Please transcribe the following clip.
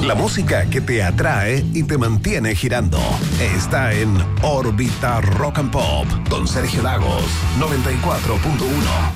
La música que te atrae y te mantiene girando. Está en Órbita Rock and Pop con Sergio Lagos, 94.1.